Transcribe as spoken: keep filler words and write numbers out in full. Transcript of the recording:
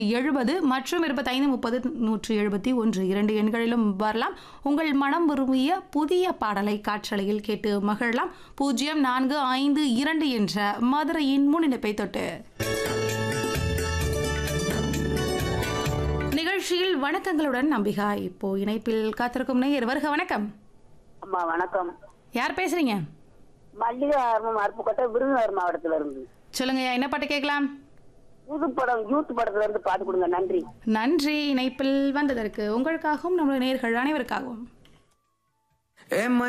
எழுபது மற்றும் இருபத்தைந்து முப்பது நூற்றி எழுபத்தி ஒன்று இரண்டு எண்களிலும் வரலாம். உங்கள் மனம் விரும்பிய புதிய பாடலை காற்றலையில் கேட்டு மகிழலாம். பூஜ்ஜியம் நான்கு ஐந்து இரண்டு என்ற மதுரையின் முன்னிணைப்பை தொட்டு. நிகழ்ச்சியில் வணக்கங்களுடன் நம்பிகா. இப்போ இணைப்பில் காத்திருக்கும் நேயர் வருக. வணக்கம் அம்மா. வணக்கம். யார் பேசுறீங்க? மல்லிகா அருப்புக்கோட்டை விருதுநகர் மாவட்டத்துல இருந்து. சொல்லுங்க, என்ன பாட்டு கேட்கலாம்? புது படம் யூத் படத்துல இருந்து பாட்டு கொடுங்க. நன்றி. நன்றி இணைப்பில் வந்ததற்கு. உங்களுக்காகவும் நம்முடைய நேயர்கள் அனைவருக்காகவும்.